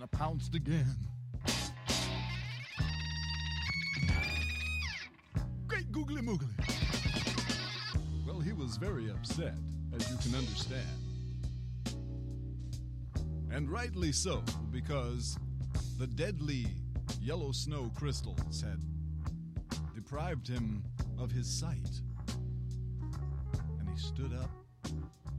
I pounced again. Great googly moogly. Well, he was very upset, as you can understand. And rightly so, because the deadly yellow snow crystals had deprived him of his sight. And he stood up